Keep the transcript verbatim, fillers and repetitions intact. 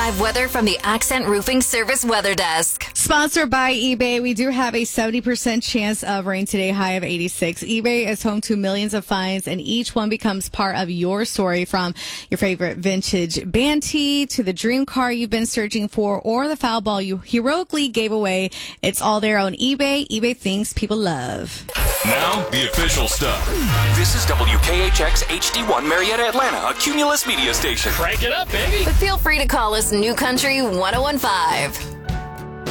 Live weather from the Accent Roofing Service Weather Desk. Sponsored by eBay. We do have a seventy percent chance of rain today, high of eighty-six. eBay is home to millions of finds, and each one becomes part of your story, from your favorite vintage band tee to the dream car you've been searching for or the foul ball you heroically gave away. It's all there on eBay. eBay things people love. Now, the official stuff. This is W K H X H D one Marietta, Atlanta, a Cumulus media station. Crank it up, baby. But feel free to call us New Country ten fifteen.